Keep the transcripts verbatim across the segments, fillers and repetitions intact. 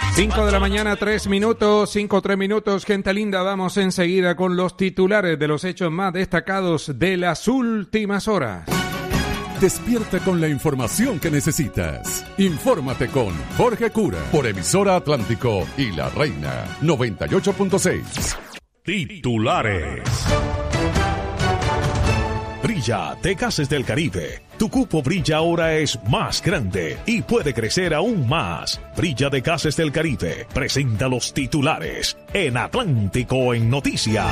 cinco de la mañana, tres minutos, cinco, tres minutos, gente linda, vamos enseguida con los titulares de los hechos más destacados de las últimas horas. Despierta con la información que necesitas. Infórmate con Jorge Cura por Emisora Atlántico y La Reina noventa y ocho punto seis. Titulares. Brilla de Gases del Caribe. Tu cupo Brilla ahora es más grande y puede crecer aún más. Brilla de Gases del Caribe presenta los titulares en Atlántico en Noticias.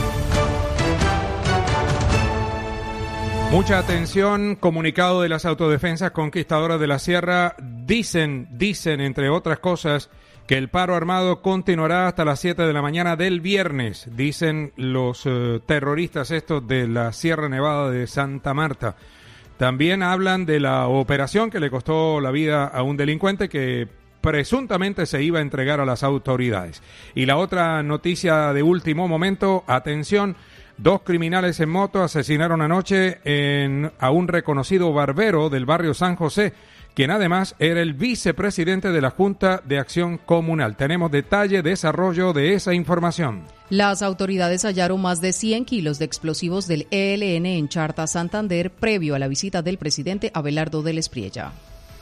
Mucha atención, comunicado de las autodefensas conquistadoras de la Sierra, dicen, dicen entre otras cosas, que el paro armado continuará hasta las siete de la mañana del viernes, dicen los uh, terroristas estos de la Sierra Nevada de Santa Marta. También hablan de la operación que le costó la vida a un delincuente que presuntamente se iba a entregar a las autoridades. Y la otra noticia de último momento, atención, dos criminales en moto asesinaron anoche en, a un reconocido barbero del barrio San José, quien además era el vicepresidente de la Junta de Acción Comunal. Tenemos detalle, desarrollo de esa información. Las autoridades hallaron más de cien kilos de explosivos del E L N en Charta, Santander, previo a la visita del presidente Abelardo del Espriella.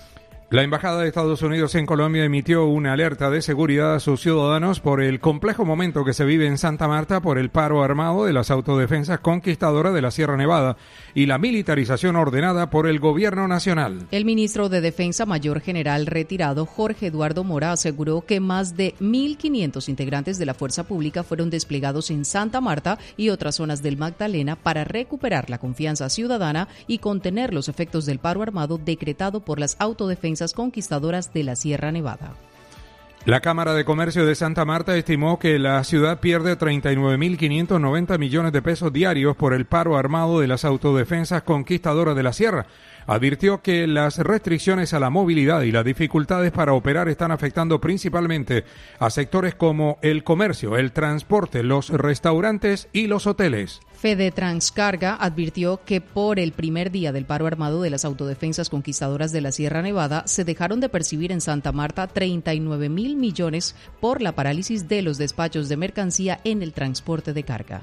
La Embajada de Estados Unidos en Colombia emitió una alerta de seguridad a sus ciudadanos por el complejo momento que se vive en Santa Marta por el paro armado de las autodefensas conquistadoras de la Sierra Nevada y la militarización ordenada por el gobierno nacional. El ministro de Defensa Mayor General retirado Jorge Eduardo Mora aseguró que más de mil quinientos integrantes de la fuerza pública fueron desplegados en Santa Marta y otras zonas del Magdalena para recuperar la confianza ciudadana y contener los efectos del paro armado decretado por las autodefensas conquistadoras de la Sierra Nevada. La Cámara de Comercio de Santa Marta estimó que la ciudad pierde treinta y nueve mil quinientos noventa millones de pesos diarios por el paro armado de las autodefensas conquistadoras de la Sierra. Advirtió que las restricciones a la movilidad y las dificultades para operar están afectando principalmente a sectores como el comercio, el transporte, los restaurantes y los hoteles. Fede Transcarga advirtió que por el primer día del paro armado de las autodefensas conquistadoras de la Sierra Nevada se dejaron de percibir en Santa Marta treinta y nueve mil millones por la parálisis de los despachos de mercancía en el transporte de carga.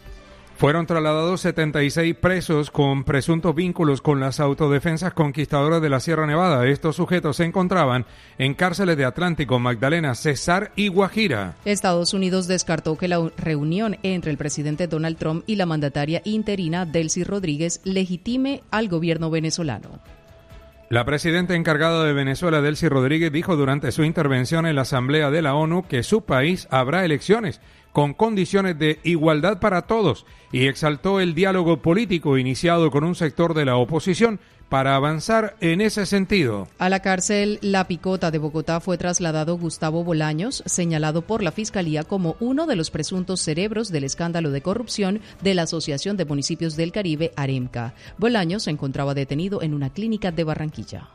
Fueron trasladados setenta y seis presos con presuntos vínculos con las autodefensas conquistadoras de la Sierra Nevada. Estos sujetos se encontraban en cárceles de Atlántico, Magdalena, Cesar y Guajira. Estados Unidos descartó que la reunión entre el presidente Donald Trump y la mandataria interina Delcy Rodríguez legitime al gobierno venezolano. La presidenta encargada de Venezuela, Delcy Rodríguez, dijo durante su intervención en la Asamblea de la ONU que su país habrá elecciones con condiciones de igualdad para todos y exaltó el diálogo político iniciado con un sector de la oposición para avanzar en ese sentido. A la cárcel La Picota de Bogotá fue trasladado Gustavo Bolaños, señalado por la Fiscalía como uno de los presuntos cerebros del escándalo de corrupción de la Asociación de Municipios del Caribe, AREMCA. Bolaños se encontraba detenido en una clínica de Barranquilla.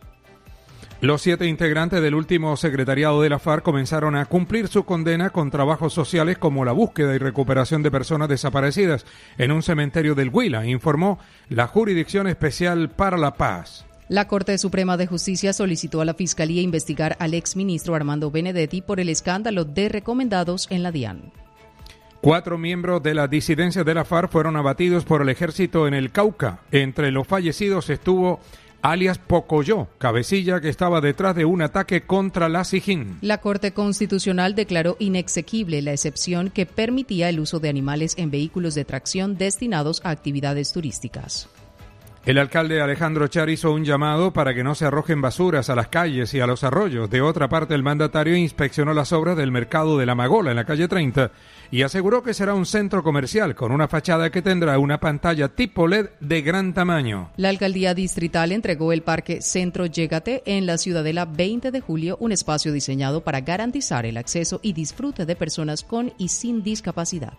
Los siete integrantes del último secretariado de la FARC comenzaron a cumplir su condena con trabajos sociales como la búsqueda y recuperación de personas desaparecidas en un cementerio del Huila, informó la Jurisdicción Especial para la Paz. La Corte Suprema de Justicia solicitó a la Fiscalía investigar al exministro Armando Benedetti por el escándalo de recomendados en la DIAN. Cuatro miembros de las disidencias de la FARC fueron abatidos por el ejército en el Cauca. Entre los fallecidos estuvo alias Pocoyo, cabecilla que estaba detrás de un ataque contra la Sijín. La Corte Constitucional declaró inexequible la excepción que permitía el uso de animales en vehículos de tracción destinados a actividades turísticas. El alcalde Alejandro Char hizo un llamado para que no se arrojen basuras a las calles y a los arroyos. De otra parte, el mandatario inspeccionó las obras del mercado de la Magola en la calle treinta y aseguró que será un centro comercial con una fachada que tendrá una pantalla tipo L E D de gran tamaño. La alcaldía distrital entregó el parque Centro Llégate en la Ciudadela veinte de julio, un espacio diseñado para garantizar el acceso y disfrute de personas con y sin discapacidad.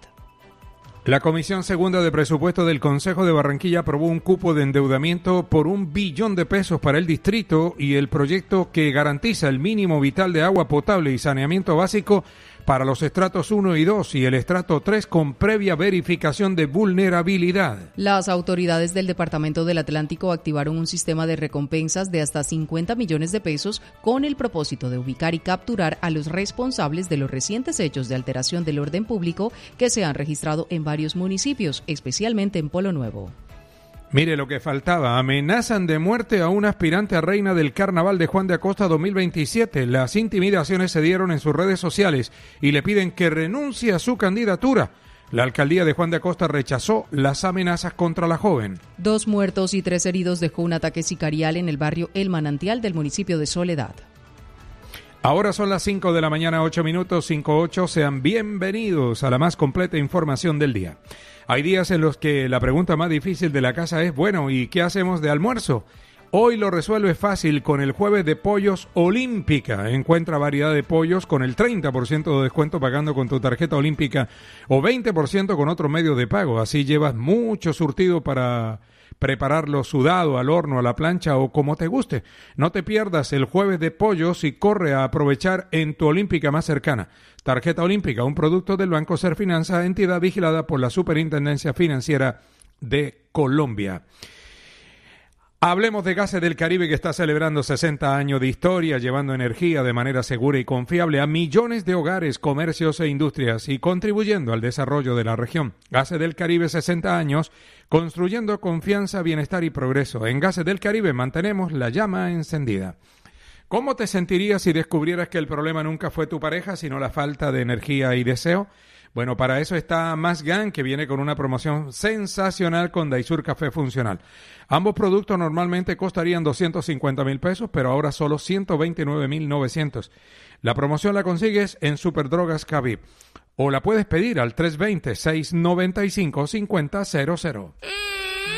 La Comisión Segunda de Presupuesto del Consejo de Barranquilla aprobó un cupo de endeudamiento por un billón de pesos para el distrito y el proyecto que garantiza el mínimo vital de agua potable y saneamiento básico para los estratos uno y dos y el estrato tres con previa verificación de vulnerabilidad. Las autoridades del Departamento del Atlántico activaron un sistema de recompensas de hasta cincuenta millones de pesos con el propósito de ubicar y capturar a los responsables de los recientes hechos de alteración del orden público que se han registrado en varios municipios, especialmente en Polo Nuevo. Mire lo que faltaba, amenazan de muerte a una aspirante a reina del Carnaval de Juan de Acosta dos mil veintisiete. Las intimidaciones se dieron en sus redes sociales y le piden que renuncie a su candidatura. La alcaldía de Juan de Acosta rechazó las amenazas contra la joven. Dos muertos y tres heridos dejó un ataque sicarial en el barrio El Manantial del municipio de Soledad. Ahora son las cinco de la mañana, ocho minutos, cinco ocho. Sean bienvenidos a la más completa información del día. Hay días en los que la pregunta más difícil de la casa es, bueno, ¿y qué hacemos de almuerzo? Hoy lo resuelve fácil con el jueves de pollos Olímpica. Encuentra variedad de pollos con el treinta por ciento de descuento pagando con tu tarjeta Olímpica o veinte por ciento con otro medio de pago. Así llevas mucho surtido para prepararlo sudado, al horno, a la plancha o como te guste. No te pierdas el jueves de pollos y corre a aprovechar en tu Olímpica más cercana. Tarjeta Olímpica, un producto del Banco Serfinanza, entidad vigilada por la Superintendencia Financiera de Colombia. Hablemos de Gases del Caribe, que está celebrando sesenta años de historia, llevando energía de manera segura y confiable a millones de hogares, comercios e industrias y contribuyendo al desarrollo de la región. Gases del Caribe, sesenta años, construyendo confianza, bienestar y progreso. En Gases del Caribe mantenemos la llama encendida. ¿Cómo te sentirías si descubrieras que el problema nunca fue tu pareja, sino la falta de energía y deseo? Bueno, para eso está Masgan, que viene con una promoción sensacional con Daisur Café Funcional. Ambos productos normalmente costarían doscientos cincuenta mil pesos, pero ahora solo ciento veintinueve mil novecientos. La promoción la consigues en Superdrogas Cabib o la puedes pedir al tres dos cero, seis nueve cinco, cinco cero cero cero.